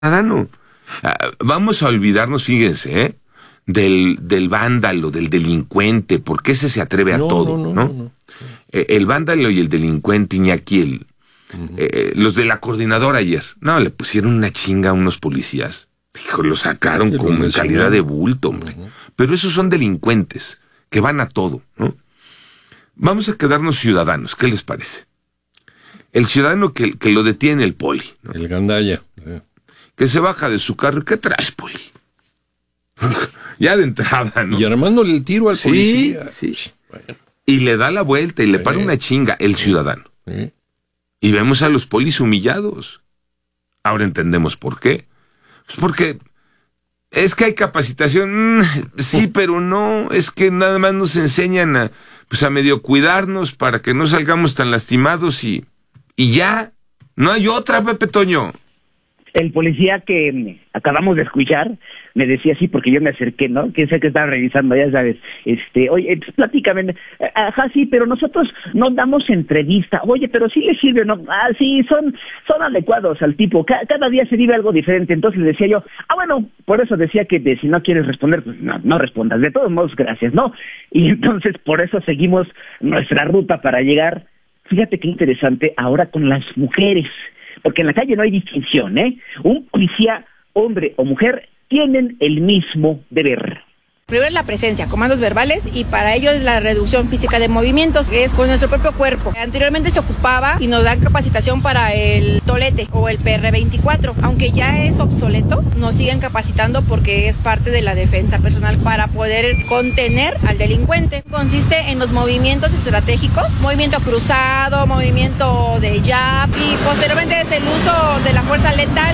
ciudadano. Vamos a olvidarnos, fíjense, del vándalo, del delincuente, porque ese se atreve a todo, ¿no? El vándalo y el delincuente, Iñaki, los de la coordinadora ayer, le pusieron una chinga a unos policías. Hijo, lo sacaron como en calidad de bulto, hombre. Pero esos son delincuentes, que van a todo, ¿no? Vamos a quedarnos ciudadanos, ¿qué les parece? El ciudadano que lo detiene el poli, ¿no? El gandalla. Que se baja de su carro, ¿qué traes, poli? Ya de entrada, ¿no? Y armándole el tiro al policía. Sí. Bueno. Y le da la vuelta y le para una chinga el ciudadano. Y vemos a los polis humillados. Ahora entendemos por qué. Pues porque es que hay capacitación, sí, pero no, es que nada más nos enseñan a medio cuidarnos para que no salgamos tan lastimados y ya, no hay otra, Pepe Toño. El policía que acabamos de escuchar me decía así porque yo me acerqué, ¿no? Que sé que estaba revisando, ya sabes. Oye, platícame. Ajá, sí, pero nosotros no damos entrevista. Oye, pero sí le sirve, ¿no? Ah, sí, son adecuados al tipo. Cada día se vive algo diferente. Entonces decía yo, bueno, por eso decía que si no quieres responder, pues no respondas. De todos modos, gracias, ¿no? Y entonces por eso seguimos nuestra ruta para llegar. Fíjate qué interesante ahora con las mujeres. Porque en la calle no hay distinción, Un policía, hombre o mujer, tienen el mismo deber. Primero es la presencia, comandos verbales, y para ello es la reducción física de movimientos, que es con nuestro propio cuerpo. Anteriormente se ocupaba y nos dan capacitación para el tolete o el PR24, aunque ya es obsoleto, nos siguen capacitando porque es parte de la defensa personal para poder contener al delincuente. Consiste en los movimientos estratégicos, movimiento cruzado, movimiento de jab, y posteriormente es el uso de la fuerza letal.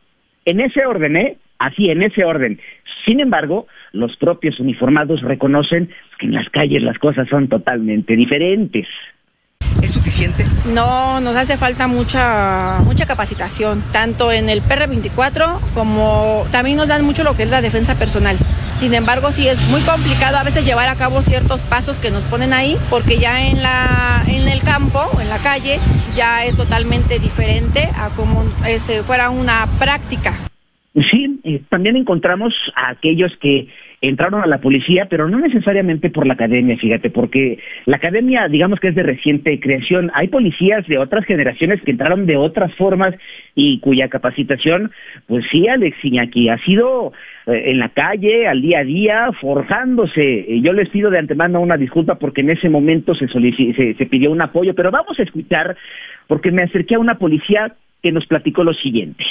En ese orden, así, en ese orden. Sin embargo, los propios uniformados reconocen que en las calles las cosas son totalmente diferentes. ¿Es suficiente? No, nos hace falta mucha capacitación, tanto en el PR24 como también nos dan mucho lo que es la defensa personal. Sin embargo, sí es muy complicado a veces llevar a cabo ciertos pasos que nos ponen ahí, porque ya en el campo, en la calle, ya es totalmente diferente a como si fuera una práctica. Sí, también encontramos a aquellos que entraron a la policía, pero no necesariamente por la academia, fíjate, porque la academia, digamos que es de reciente creación. Hay policías de otras generaciones que entraron de otras formas y cuya capacitación, pues sí, Alex Iñaki, ha sido en la calle, al día a día, forjándose. Yo les pido de antemano una disculpa porque en ese momento se pidió un apoyo, pero vamos a escuchar, porque me acerqué a una policía que nos platicó lo siguiente.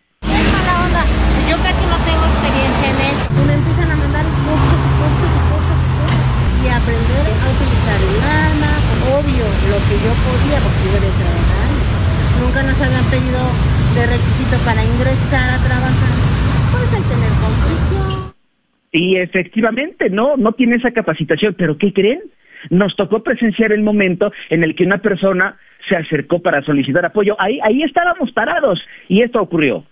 Yo casi no tengo experiencia en esto. Me empiezan a mandar cursos y aprender a utilizar el arma. Obvio, lo que yo podía, porque yo era trabajando. Nunca nos habían pedido de requisito para ingresar a trabajar. Pues el tener conclusión. Y efectivamente, no tiene esa capacitación, pero ¿qué creen? Nos tocó presenciar el momento en el que una persona se acercó para solicitar apoyo. Ahí estábamos parados y esto ocurrió.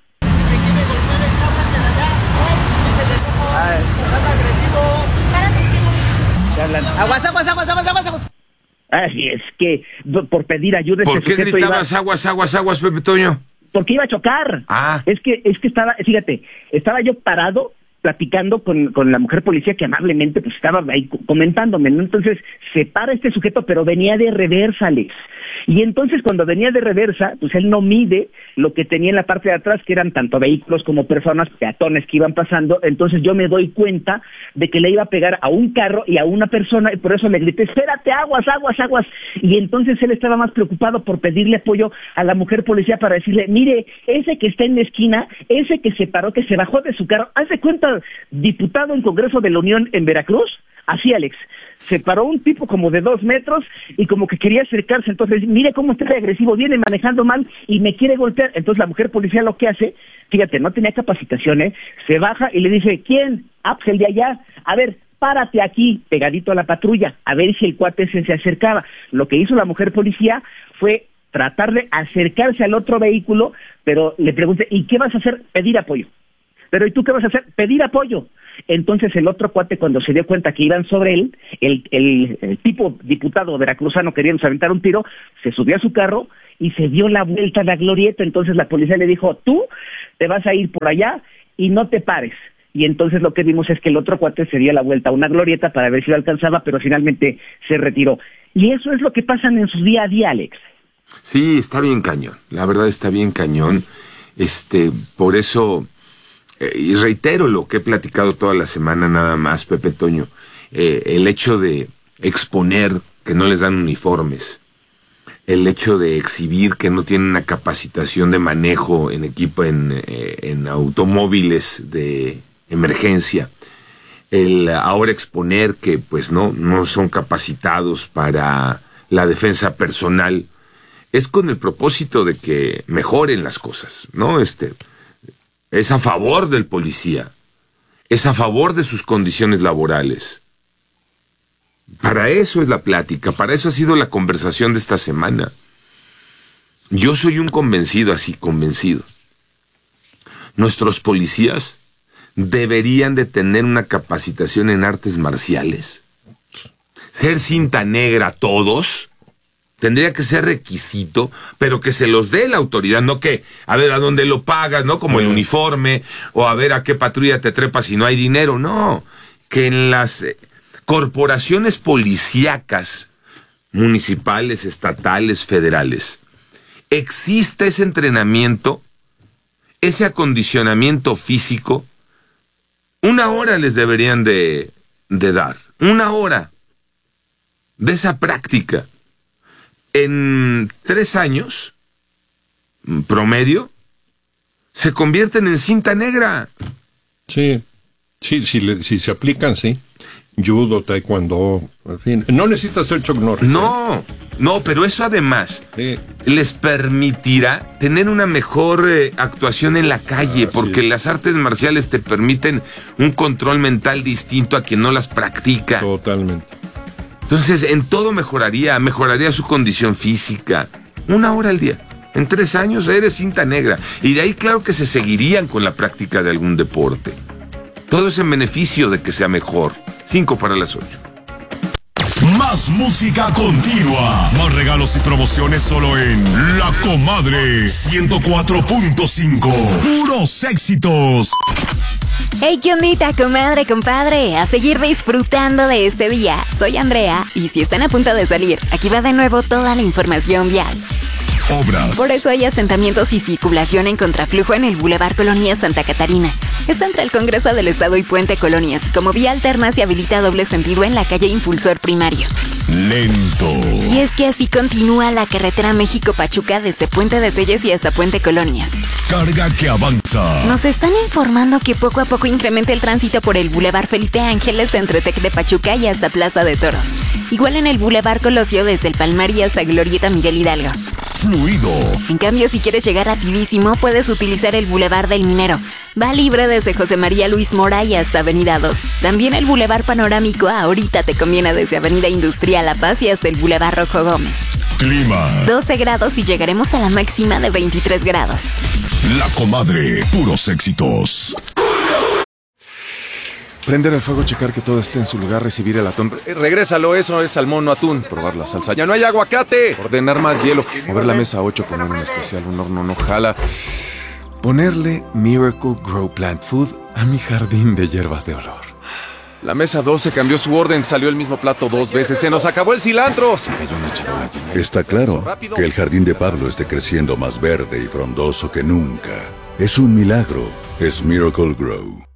Aguas. Así es que por pedir ayuda. ¿Por qué gritabas aguas, Pepe Toño? Porque iba a chocar. Es que estaba yo parado platicando con la mujer policía que amablemente pues estaba ahí comentándome, ¿no? Entonces se para este sujeto, pero venía de reversa, Alex. Y entonces cuando venía de reversa, pues él no mide lo que tenía en la parte de atrás, que eran tanto vehículos como personas, peatones que iban pasando. Entonces yo me doy cuenta de que le iba a pegar a un carro y a una persona, y por eso le grité, espérate, aguas. Y entonces él estaba más preocupado por pedirle apoyo a la mujer policía para decirle, mire, ese que está en la esquina, ese que se paró, que se bajó de su carro, haz de cuenta, diputado en Congreso de la Unión en Veracruz, así, Alex. Se paró un tipo como de 2 metros y como que quería acercarse. Entonces, mire cómo está de agresivo, viene manejando mal y me quiere golpear. Entonces la mujer policía lo que hace, fíjate, no tenía capacitación, se baja y le dice, ¿quién? Pues el de allá. A ver, párate aquí, pegadito a la patrulla, a ver si el cuate se acercaba. Lo que hizo la mujer policía fue tratar de acercarse al otro vehículo, pero le pregunté, ¿y qué vas a hacer? Pedir apoyo. Pero ¿y tú qué vas a hacer? Pedir apoyo. Entonces el otro cuate, cuando se dio cuenta que iban sobre él, el tipo diputado veracruzano queriendo aventar un tiro, se subió a su carro y se dio la vuelta a la glorieta. Entonces la policía le dijo, tú te vas a ir por allá y no te pares. Y entonces lo que vimos es que el otro cuate se dio la vuelta a una glorieta para ver si lo alcanzaba, pero finalmente se retiró. Y eso es lo que pasa en su día a día, Alex. Sí, está bien cañón. La verdad está bien cañón. Por eso, y reitero lo que he platicado toda la semana nada más, Pepe Toño, el hecho de exponer que no les dan uniformes, el hecho de exhibir que no tienen una capacitación de manejo en equipo, en automóviles de emergencia, el ahora exponer que pues no son capacitados para la defensa personal, es con el propósito de que mejoren las cosas, ¿no? Es a favor del policía, es a favor de sus condiciones laborales. Para eso es la plática, para eso ha sido la conversación de esta semana. Yo soy un convencido, así convencido. Nuestros policías deberían de tener una capacitación en artes marciales. Ser cinta negra todos tendría que ser requisito, pero que se los dé la autoridad, no que, a ver, a dónde lo pagas, ¿no? Como el uniforme, o a ver a qué patrulla te trepas si no hay dinero, no. Que en las corporaciones policíacas, municipales, estatales, federales, existe ese entrenamiento, ese acondicionamiento físico. 1 hora les deberían de dar, 1 hora de esa práctica. En 3 años, promedio, se convierten en cinta negra. Sí, si se aplican, sí. Judo, taekwondo, en fin. No necesitas ser Chuck Norris. No, pero eso además les permitirá tener una mejor actuación en la calle, porque las artes marciales te permiten un control mental distinto a quien no las practica. Totalmente. Entonces, en todo mejoraría su condición física. 1 hora al día. En 3 años eres cinta negra. Y de ahí, claro que se seguirían con la práctica de algún deporte. Todo es en beneficio de que sea mejor. 5:45. Más música continua. Más regalos y promociones solo en La Comadre 104.5. Puros éxitos. Hey, ¿qué ondita, comadre, compadre? A seguir disfrutando de este día. Soy Andrea y si están a punto de salir, aquí va de nuevo toda la información vial. Obras. Por eso hay asentamientos y circulación en contraflujo en el Boulevard Colonias Santa Catarina. Está entre el Congreso del Estado y Puente Colonias. Como vía alterna se habilita doble sentido en la calle Impulsor Primario. Lento. Y es que así continúa la carretera México-Pachuca desde Puente de Telles y hasta Puente Colonias. Carga que avanza. Nos están informando que poco a poco incrementa el tránsito por el Boulevard Felipe Ángeles entre Tec de Pachuca y hasta Plaza de Toros. Igual en el Boulevard Colosio desde el Palmar y hasta Glorieta Miguel Hidalgo. Fluido. En cambio, si quieres llegar rapidísimo, puedes utilizar el Boulevard del Minero. Va libre desde José María Luis Mora y hasta Avenida 2. También el Boulevard Panorámico ahorita te conviene desde Avenida Industrial La Paz y hasta el Boulevard Rojo Gómez. Clima. 12 grados y llegaremos a la máxima de 23 grados. La Comadre, puros éxitos. Prender el fuego, checar que todo esté en su lugar, recibir el atún. Regrésalo, eso es salmón, no atún. Probar la salsa. ¡Ya no hay aguacate! Ordenar más hielo. Mover la mesa 8, poner un especial, un horno no jala. Ponerle Miracle Grow Plant Food a mi jardín de hierbas de olor. La mesa 12 cambió su orden, salió el mismo plato 2 veces. ¡Se nos acabó el cilantro! Se cayó una charola llena. Está claro que el jardín de Pablo esté creciendo más verde y frondoso que nunca. Es un milagro. Es Miracle Grow.